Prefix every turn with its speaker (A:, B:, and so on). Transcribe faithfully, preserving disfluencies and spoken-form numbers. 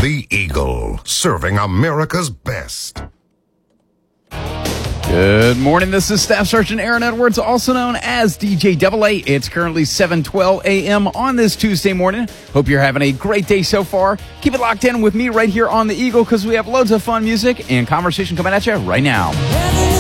A: The Eagle, serving America's best.
B: Good morning. This is Staff Sergeant Aaron Edwards, also known as D J Double A. It's currently seven twelve a.m. on this Tuesday morning. Hope you're having a great day so far. Keep it locked in with me right here on The Eagle because we have loads of fun music and conversation coming at you right now.